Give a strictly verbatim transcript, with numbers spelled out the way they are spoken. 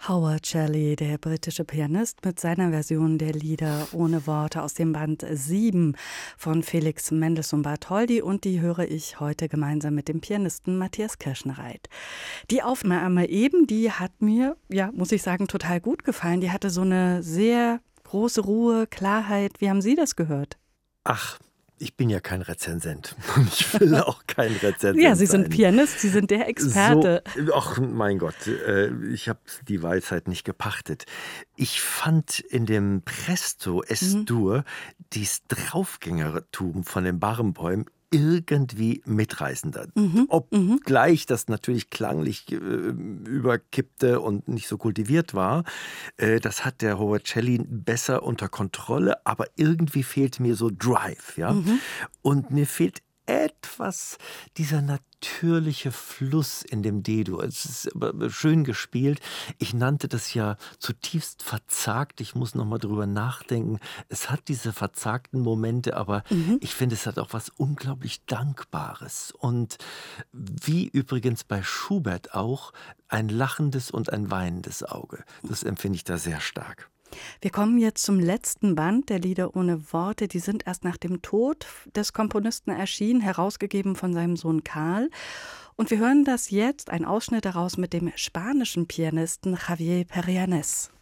Howard Shelley, der britische Pianist, mit seiner Version der Lieder ohne Worte aus dem Band sieben von Felix Mendelssohn Bartholdy, und die höre ich heute gemeinsam mit dem Pianisten Matthias Kirschenreit. Die Aufnahme eben, die hat mir, ja, muss ich sagen, total gut gefallen. Die hatte so eine sehr große Ruhe, Klarheit. Wie haben Sie das gehört? Ach, ich bin ja kein Rezensent und ich will auch kein Rezensent Ja, Sie sind sein. Pianist, Sie sind der Experte. So, ach mein Gott, äh, ich habe die Weisheit nicht gepachtet. Ich fand in dem Presto Es-Dur mhm. dieses Draufgängertum von den Barenboim irgendwie mitreißender. Mhm, Obgleich das natürlich klanglich äh, überkippte und nicht so kultiviert war. Äh, das hat der Howard Shelley besser unter Kontrolle, aber irgendwie fehlt mir so Drive. Ja? mhm. Und mir fehlt etwas dieser natürliche Fluss in dem D-Dur. Es ist aber schön gespielt. Ich nannte das ja zutiefst verzagt. Ich muss noch mal drüber nachdenken. Es hat diese verzagten Momente, aber Mhm. ich finde, es hat auch was unglaublich Dankbares. Und wie übrigens bei Schubert auch, ein lachendes und ein weinendes Auge. Das empfinde ich da sehr stark. Wir kommen jetzt zum letzten Band der Lieder ohne Worte. Die sind erst nach dem Tod des Komponisten erschienen, herausgegeben von seinem Sohn Karl. Und wir hören das jetzt, ein Ausschnitt daraus mit dem spanischen Pianisten Javier Perianes.